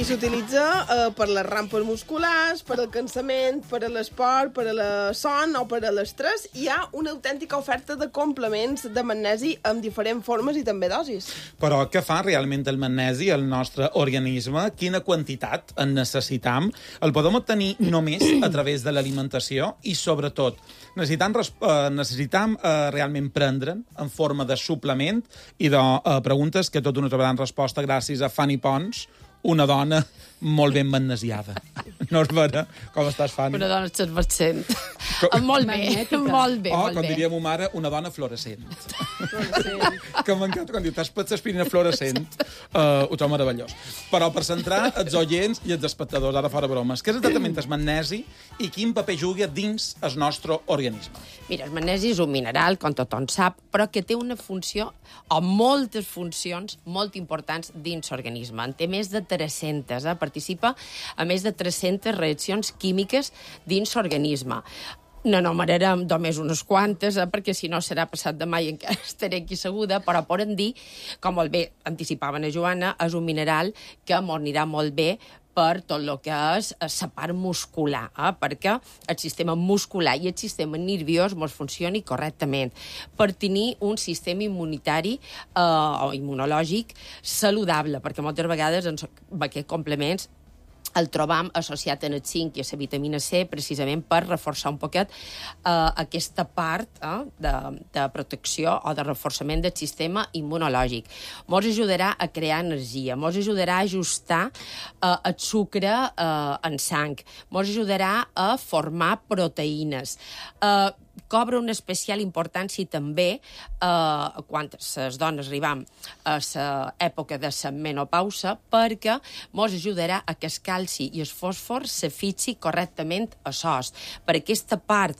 I s'utilitza per les rampes musculars, per al cansament, per a l'esport, per a la son o per a l'estrès. Hi ha una autèntica oferta de complements de magnesi amb diferents formes i també dosis. Però què fa realment el magnesi al nostre organisme? Quina quantitat en necessitam? El podem obtenir només a través de l'alimentació i, sobretot, necessitam realment prendre'n en forma de suplement i de preguntes que tot una trobaran resposta gràcies a Fanny Pons, una dona molt ben magnesiada. No és vera? Com estàs, Fanny? Una dona 100%. Molt bé, molt bé. O, com diria ma mare, una dona fluorescent. Que m'encanta quan diu, t'has fet l'aspirina fluorescent. Ho trobo meravellós. Però per centrar els oients i els espectadors, ara fora bromes, què és exactament el magnesi i quin paper juga dins el nostre organisme? Mira, el magnesi és un mineral, com tothom sap, però que té una funció, o moltes funcions, molt importants dins l'organisme. En té més de 300, participa a més de 300 reaccions químiques dins l'organisme. No enumerarem només unes quantes, perquè si no serà passat demà i encara estaré aquí seguda, però podem dir, com molt bé anticipaven a Joana, és un mineral que m'anirà molt bé per tot el que és la part muscular, perquè el sistema muscular i el sistema nerviós mos funcioni correctament, per tenir un sistema immunitari o immunològic saludable, perquè moltes vegades aquests complements el trobam associat en el zinc i a la vitamina C precisament per reforçar un poquet aquesta part de protecció o de reforçament del sistema immunològic. Mos ajudarà a crear energia, mos ajudarà a ajustar el sucre en sang, mos ajudarà a formar proteïnes, cobra una especial importància també quan les dones arribam a l'època de la menopausa, perquè mos ajudarà a que el calci i el fòsfor se fixi correctament a l'os. Per aquesta part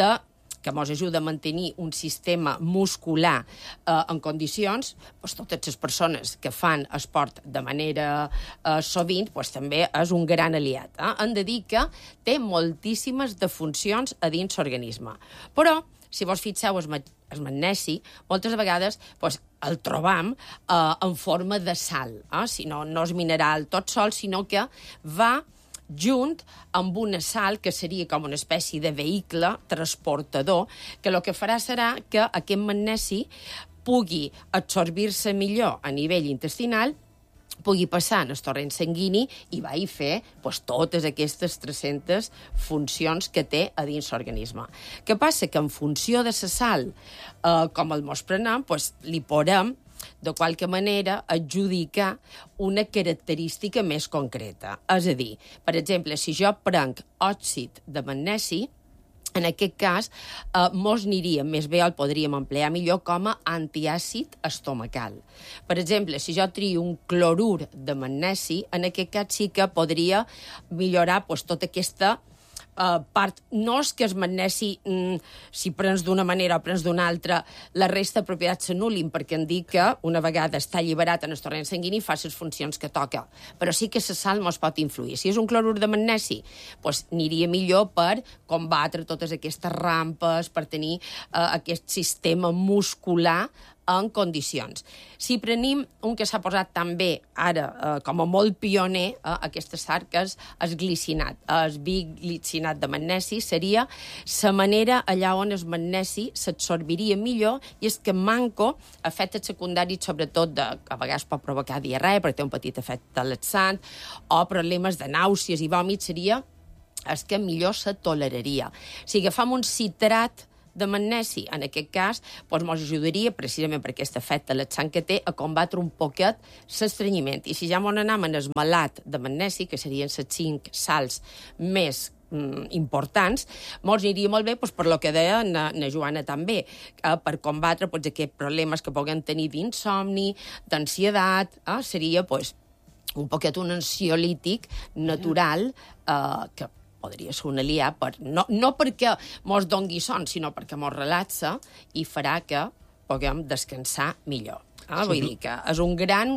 que mos ajuda a mantenir un sistema muscular en condicions, totes les persones que fan esport de manera sovint, també és un gran aliat. Hem de dir que té moltíssimes de funcions a dins l'organisme. Però, si vos fixeu, el magnesi, moltes vegades el trobam en forma de sal. Si no és mineral tot sol, sinó que va junt amb una sal que seria com una espècie de vehicle transportador, que el que farà serà que aquest magnesi pugui absorbir-se millor a nivell intestinal, pugui passar en el torrent sanguini i vagi fer totes aquestes 300 funcions que té a dins l'organisme. Què passa? Que en funció de la sal, com el mos prenem, li podem de qualque manera adjudicar una característica més concreta. És a dir, per exemple, si jo prenc òxid de magnesi, en aquest cas, mos aniria més bé, el podríem emplear millor com a antiàcid estomacal. Per exemple, si jo trio un clorur de magnesi, en aquest cas sí que podria millorar tota aquesta part. No és que el magnesi, si prens d'una manera o prens d'una altra, la resta de propietats s'anul·lin, perquè en dic que una vegada està alliberat en el torrent sanguini fa les funcions que toca. Però sí que la sal mos pot influir. Si és un clorur de magnesi, aniria millor per combatre totes aquestes rampes, per tenir aquest sistema muscular en condicions. Si prenim un que s'ha posat també ara com a molt pioner, aquesta sal, que és el glicinat. El biglicinat de magnesi seria la manera allà on el magnesi s'absorbiria millor, i és que manco efectes secundaris, sobretot a vegades pot provocar diarrea, perquè té un petit efecte laxant, o problemes de nàusees i vòmits, seria el que millor se toleraria. Si agafam un citrat de magnesi, en aquest cas, mos ajudaria, precisament per aquest efecte laxant que té, a combatre un poquet l'estrenyiment. I si ja mos anem en el malat de magnesi, que serien les 5 sals més importants, mos aniria molt bé per lo que deia na Joana també, per combatre aquests problemes que puguem tenir d'insomni, d'ansietat, seria un poquet un ansiolític natural que podria ser un aliat, no perquè mos dongui son, sinó perquè mos relaxa i farà que puguem descansar millor. Vull dir que és un gran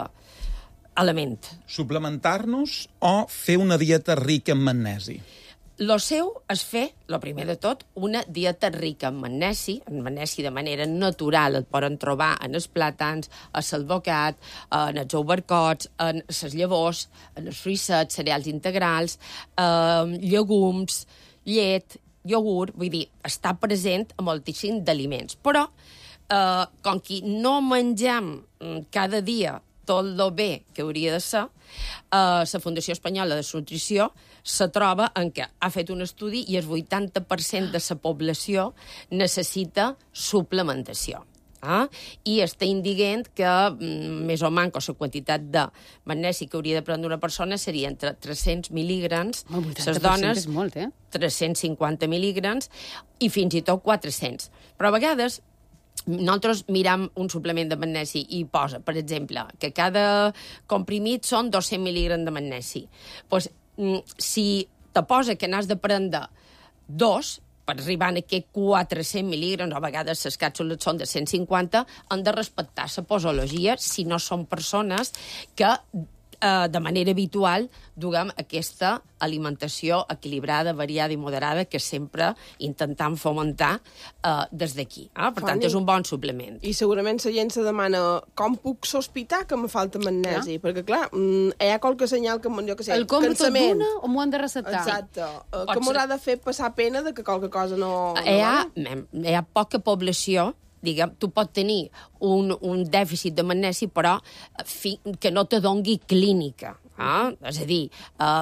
element. Suplementar-nos o fer una dieta rica en magnesi? Lo seu és fer, el primer de tot, una dieta rica en magnesi de manera natural el poden trobar en els plàtans, en l'alvocat, en els overcots, en les llavors, en els fruits secs, cereals integrals, llegums, llet, iogurt, vull dir, està present a moltíssim d'aliments. Però, com que no mengem cada dia tot el bé que hauria de ser, la Fundació Espanyola de Nutrició se troba en què ha fet un estudi i el 80% de la població necessita suplementació. I està indicant que més o menys la quantitat de magnesi que hauria de prendre una persona seria entre 300 mil·lígrams, les dones 350 mil·lígrams i fins i tot 400. Però a vegades nosaltres miram un suplement de magnesi i posa, per exemple, que cada comprimit són 200 mil·lígrams de magnesi. Pues, si te posa que n'has de prendre 2, per arribar a aquests 400 mil·lígrams, a vegades les càpsules són de 150, han de respectar la posologia si no són persones que de manera habitual duguem aquesta alimentació equilibrada, variada i moderada que sempre intentam fomentar des d'aquí. Per tant, és un bon suplement. I segurament la gent se demana com puc sospitar que me falta magnesi? Perquè, clar, hi ha qualque senyal que, jo que sé, el compro tot d'una o m'ho han de receptar? Exacte. Que m'haurà de fer passar pena de que qualque cosa no... Hi ha poca població, diguem, tu pots tenir un dèficit de magnesi, però que no te dongui clínica. És a dir,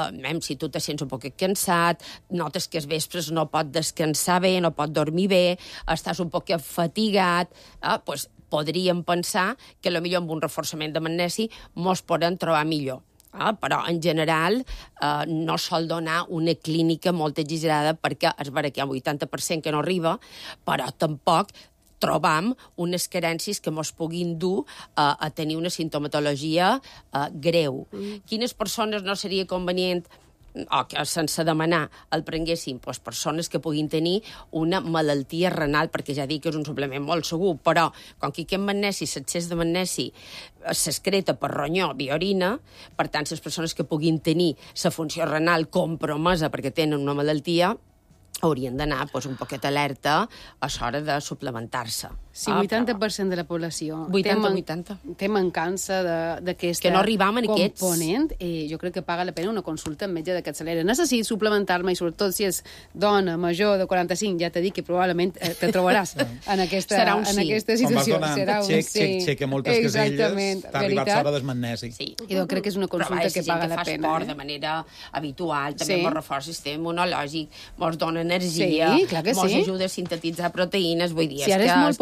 si tu te sents un poc cansat, notes que els vespres no pots descansar bé, no pots dormir bé, estàs un poc fatigat, doncs podríem pensar que potser amb un reforçament de magnesi mos podem trobar millor. Però, en general, no sol donar una clínica molt exagerada perquè és vera que hi ha un 80% que no arriba, però tampoc trobam unes carències que ens puguin dur a tenir una sintomatologia greu. Quines persones no seria convenient o que sense demanar el prenguessin? Doncs persones que puguin tenir una malaltia renal, perquè ja dic que és un suplement molt segur, però com que aquest magnesi, l'excés de magnesi, s'excreta per ronyó via orina, per tant, les persones que puguin tenir la funció renal compromesa perquè tenen una malaltia, haurien d'anar un poquet alerta a l'hora de suplementar-se. Si 80% de la població 80. té mancança d'aquesta que no arribam en component, jo crec que paga la pena una consulta amb metge de capçalera. Necessito suplementar-me, i sobretot si és dona major de 45, ja t'he dit que probablement te trobaràs en aquesta situació. Serà un sí. Xec a moltes caselles, t'ha arribat l'hora del magnesi. Sí. I doncs crec que és una consulta que paga la pena. Però fa esport de manera habitual, també mos reforça el sistema immunològic, mos dona energia, mos ajuda a sintetitzar proteïnes, vull dir,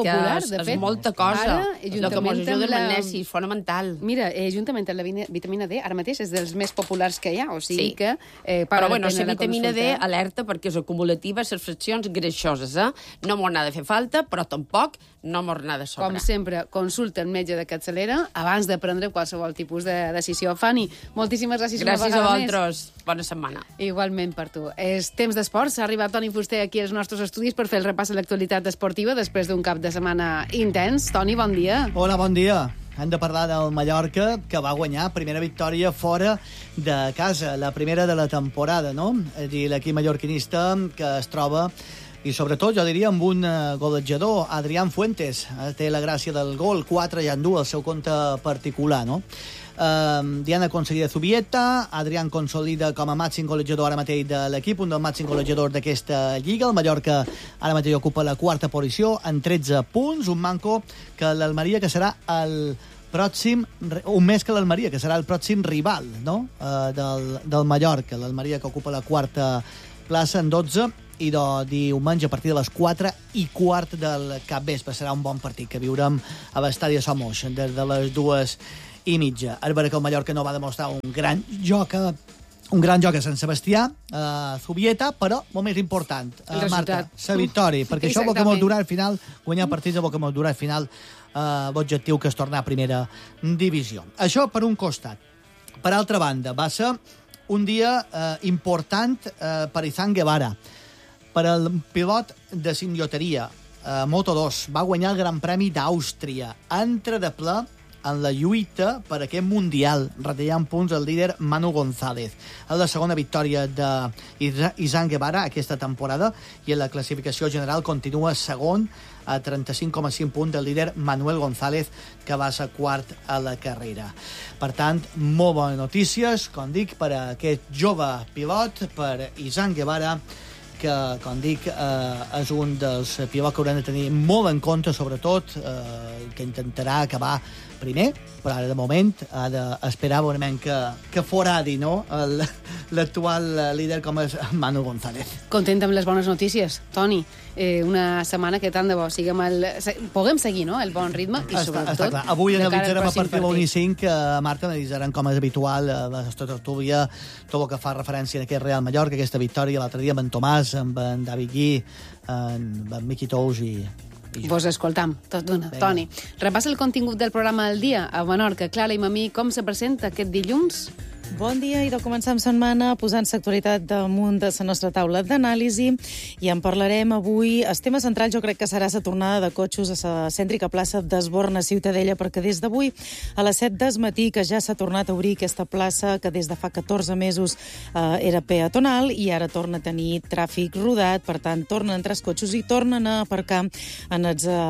és molta cosa. El que ens ajuda el magnesi és fonamental. Mira, juntament amb la vitamina D, ara mateix és dels més populars que hi ha, o sigui que però bueno, la vitamina D alerta perquè és acumulativa, les fraccions greixoses, no m'ho n'ha de fer falta, però tampoc no m'ho n'ha de sobrar. Com sempre, consulta el metge de capçalera abans de prendre qualsevol tipus de decisió. Fanny, moltíssimes gràcies una vegada més. Gràcies a vosaltres. Bona setmana. Igualment per tu. És temps d'esports. S'ha arribat Toni Fuster aquí als nostres estudis per fer el repàs de l'actualitat esportiva després d'un cap de setmana intens. Toni, bon dia. Hola, bon dia. Hem de parlar del Mallorca, que va guanyar primera victòria fora de casa, la primera de la temporada, no? És a dir, l'equip mallorquinista que es troba, i sobretot, jo diria, amb un golejador, Adrián Fuentes. Té la gràcia del gol, 4 ja en dur, el seu compte particular, no? Diana aconseguida Zubieta, Adrián consolida com a màxim golejador ara mateix de l'equip, un dels màxims golejadors d'aquesta lliga. El Mallorca ara mateix ocupa la quarta posició en 13 punts, un manco que l'Almeria, que serà el pròxim, un més que l'Almeria, que serà el pròxim rival, no? del Mallorca. L'Almeria que ocupa la quarta plaça en 12, i diumenge a partir de les 4:15 del capvespre serà un bon partit que viurem a l'estadi de Somos des de les 2:30. És vera que el Mallorca no va demostrar un gran joc a Sant Sebastià, Zubieta, però molt més important, Marta, la victòria, perquè això vol que molt durar al final, guanyar partits vol que molt durar al final l'objectiu que és tornar a primera divisió. Això per un costat. Per altra banda, va ser un dia important per Izan Guevara, per al pilot de cicloteria, Moto2, va guanyar el Gran Premi d'Àustria. Entra de ple en la lluita per aquest Mundial, retallant punts el líder Manu González. És la segona victòria d'Izan Guevara aquesta temporada i en la classificació general continua segon a 35,5 punts del líder Manuel González, que va ser quart a la carrera. Per tant, molt bones notícies, com dic, per a aquest jove pilot, per Izan Guevara, que, com dic, és un dels pilots que hauran de tenir molt en compte, sobretot, que intentarà acabar primer, però ara de moment ha d'esperar bonament que foradi, no?, l'actual líder com és Manu González. Content amb les bones notícies, Toni. Una setmana que tant de bo puguem seguir, no?, el bon ritme i sobretot... Està clar. Avui analitzarem a partir de l'1 i 5, Marta, analitzarem com és habitual la nostra tertúlia, tot el que fa referència a aquest Real Mallorca, aquesta victòria l'altre dia amb en Tomàs, amb en David Gui, amb en Miqui Tous i vos escoltam, tot d'una. Toni, repassa el contingut del programa del dia a Menorca. Clara i Mamí, com se presenta aquest dilluns? Bon dia, i de començar amb setmana posant-se actualitat damunt de la nostra taula d'anàlisi, i en parlarem avui. El tema central jo crec que serà la tornada de cotxos a la cèntrica plaça d'Esborna Ciutadella, perquè des d'avui a les 7 del matí que ja s'ha tornat a obrir aquesta plaça que des de fa 14 mesos era peatonal i ara torna a tenir tràfic rodat, per tant tornen a entrar els cotxos i tornen a aparcar en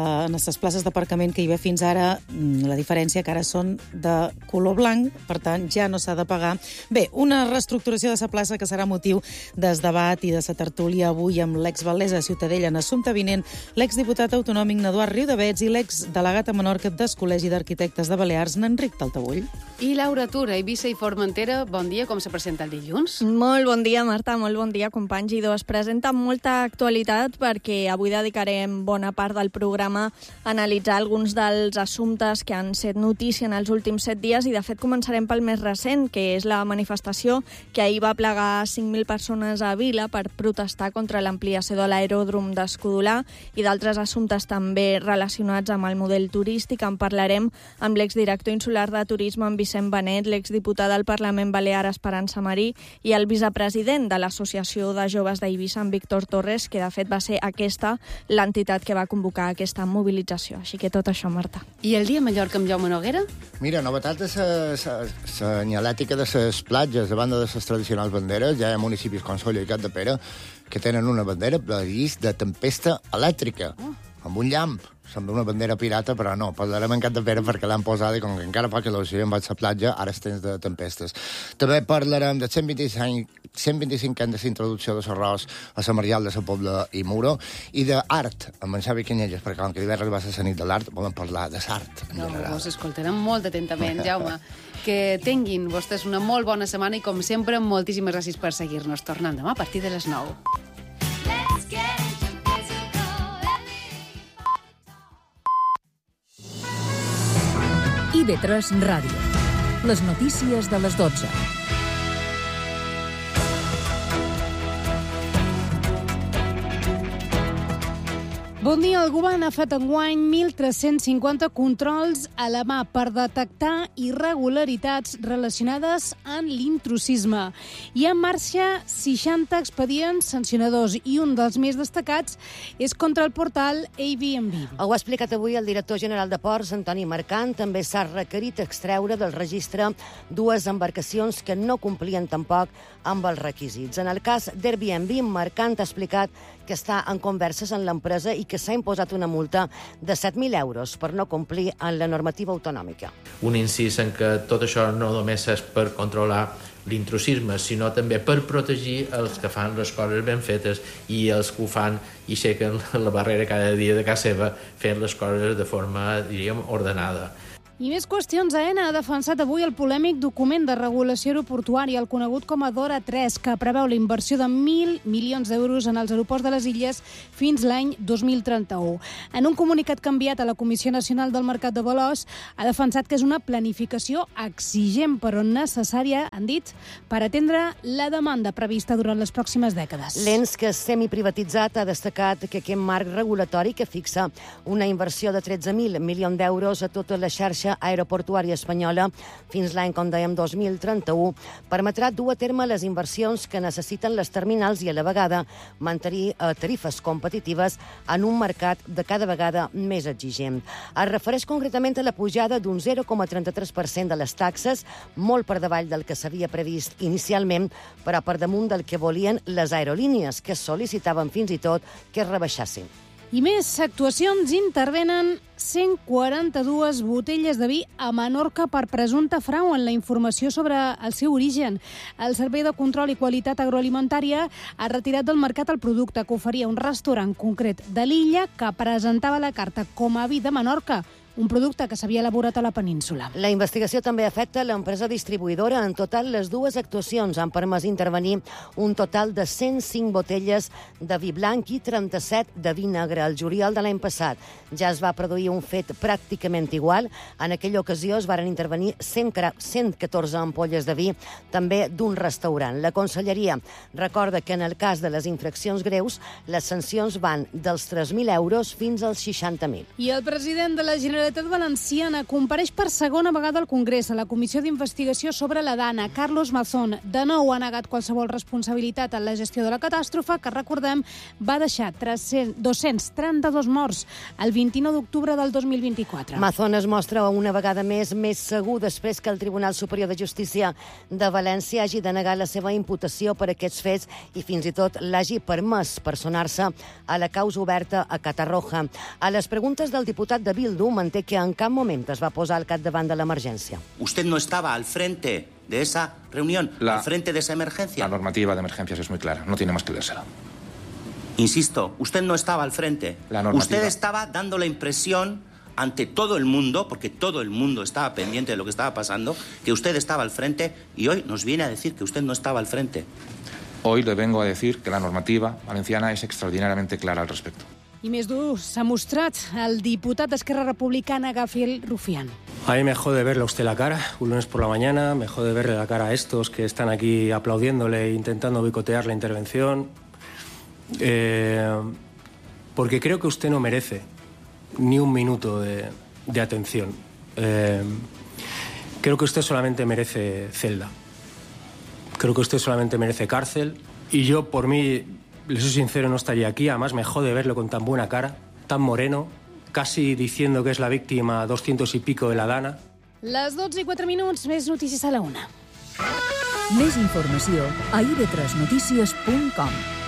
les places d'aparcament que hi havia fins ara. La diferència que ara són de color blanc, per tant ja no s'ha de pagar. Bé, una reestructuració de la plaça que serà motiu del debat i de la tertúlia avui amb l'ex-valesa de Ciutadella en assumpte vinent, l'exdiputat autonòmic Eduard Riudavets i l'ex-delegat a Menorca del Col·legi d'Arquitectes de Balears, Enric Taltabull. I Laura Tura, Eivissa i Formentera, bon dia, com se presenta el dilluns? Molt bon dia, Marta, molt bon dia, companys i dos. Presenta molta actualitat perquè avui dedicarem bona part del programa a analitzar alguns dels assumptes que han set notícia en els últims 7 dies i, de fet, començarem pel més recent, que és la manifestació que ahir va plegar 5.000 persones a Vila per protestar contra l'ampliació de l'aeròdrom d'Escudolà i d'altres assumptes també relacionats amb el model turístic. En parlarem amb l'exdirector insular de Turisme, en Vicent Benet, l'exdiputat del Parlament Balear, Esperança Marí, i el vicepresident de l'Associació de Joves d'Eivissa, en Víctor Torres, que de fet va ser aquesta l'entitat que va convocar aquesta mobilització. Així que tot això, Marta. I el dia a Mallorca amb Jaume Noguera? Mira, novetat de la senyalètica de les platges, a banda de les tradicionals banderes, ja hi ha municipis com Sóller i Capdepera que tenen una bandera de risc de tempesta elèctrica, amb un llamp. Sembla una bandera pirata, però no, parlarem en Capdepera perquè l'han posada i com que encara fa calor, si hem vaig a la platja, ara és temps de tempestes. També parlarem de 125 anys d'introducció de l'arròs a la Marial de la Pobla i Muro i d'art, amb en Xavi Canyelles, perquè com que divendres va ser la nit de l'art, volem parlar de l'art en general. Vos escoltarem molt atentament, Jaume. Que tinguin vostès una molt bona setmana i, com sempre, moltíssimes gràcies per seguir-nos. Tornem demà a partir de les 9. IB3 Ràdio. Les notícies de les 12. Bon dia. El govern ha fet enguany 1.350 controls a la mà per detectar irregularitats relacionades amb l'intrusisme. Hi ha en marxa 60 expedients sancionadors i un dels més destacats és contra el portal Airbnb. Ho ha explicat avui el director general de Ports, Antoni Marcant. També s'ha requerit extreure del registre 2 embarcacions que no complien tampoc amb els requisits. En el cas d'Airbnb, Marcant ha explicat que està en converses amb l'empresa i que s'ha imposat una multa de 7.000 euros per no complir amb la normativa autonòmica. Un incís en que tot això no només és per controlar l'intrusisme, sinó també per protegir els que fan les coses ben fetes i els que ho fan i aixequen la barrera cada dia de casa seva fent les coses de forma, diríem, ordenada. I més qüestions. AENA ha defensat avui el polèmic document de regulació aeroportuària, el conegut com a DORA 3, que preveu la inversió de 1.000 milions d'euros en els aeroports de les illes fins l'any 2031. En un comunicat que ha enviat a la Comissió Nacional del Mercat de Valors, ha defensat que és una planificació exigent però necessària, han dit, per atendre la demanda prevista durant les pròximes dècades. L'ENS, que és semiprivatitzat, ha destacat que aquest marc regulatori que fixa una inversió de 13.000 milions d'euros a tota la xarxa xarxa aeroportuària espanyola fins l'any, com dèiem, 2031, permetrà dur a terme les inversions que necessiten les terminals i a la vegada mantenir tarifes competitives en un mercat de cada vegada més exigent. Es refereix concretament a la pujada d'un 0,33% de les taxes, molt per davall del que s'havia previst inicialment, però per damunt del que volien les aerolínies, que sol·licitaven fins i tot que es rebaixassin. I més actuacions: intervenen 142 botelles de vi a Menorca per presumpte frau en la informació sobre el seu origen. El Servei de Control i Qualitat Agroalimentària ha retirat del mercat el producte que oferia un restaurant concret de l'illa que presentava la carta com a vi de Menorca, un producte que s'havia elaborat a la península. La investigació també afecta l'empresa distribuïdora. En total, les dues actuacions han permès intervenir un total de 105 botelles de vi blanc i 37 de vi negre. El juliol de l'any passat ja es va produir un fet pràcticament igual. En aquella ocasió es varen intervenir 114 ampolles de vi, també d'un restaurant. La Conselleria recorda que en el cas de les infraccions greus, les sancions van dels 3.000 euros fins als 60.000. I el president de la Generalitat Valenciana compareix per segona vegada al Congrés a la Comissió d'Investigació sobre la Dana. Carlos Mazón de nou ha negat qualsevol responsabilitat en la gestió de la catàstrofe, que, recordem, va deixar 232 morts el 29 d'octubre del 2024. Mazón es mostra una vegada més segur després que el Tribunal Superior de Justícia de València hagi denegat la seva imputació per aquests fets i fins i tot l'hagi permès personar-se a la causa oberta a Catarroja. A les preguntes del diputat de Bildu, manté que en cap moment es va posar al capdavant de l'emergència. Usted no estaba al frente de esa reunión, al frente de esa emergencia. La normativa de emergencias es muy clara, no tiene más que leérsela. Insisto, usted no estaba al frente. Usted estaba dando la impresión ante todo el mundo, porque todo el mundo estaba pendiente de lo que estaba pasando, que usted estaba al frente y hoy nos viene a decir que usted no estaba al frente. Hoy le vengo a decir que la normativa valenciana es extraordinariamente clara al respecto. I més dur s'ha mostrat el diputat d'Esquerra Republicana, Gabriel Rufián. A mí me jode verle a usted la cara, un lunes por la mañana, me jode verle la cara a estos que están aquí aplaudiéndole e intentando boicotear la intervención, porque creo que usted no merece ni un minuto de atención. Creo que usted solamente merece celda. Creo que usted solamente merece cárcel y yo, por mí, le soy sincero, no estaría aquí. Además, me jode verlo con tan buena cara, tan moreno, casi diciendo que es la víctima 200 y pico de la Dana. Les 12:04, més notícies a la 1. Més informació a ib3notícies.com.